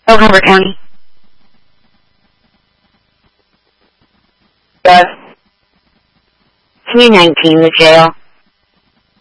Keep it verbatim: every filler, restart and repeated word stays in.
El Harbor County. Yes. T nineteen, the jail.